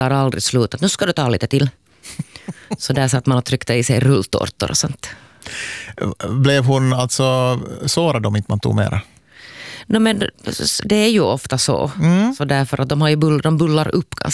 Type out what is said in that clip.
har aldrig slutat. Nu ska du ta lite till. Så där satt man och tryckte i sig rulltårtor och sånt. Blev hon alltså sårad om inte man tog mera? No, men det är ju ofta så. Så därför att de bullar upp ganska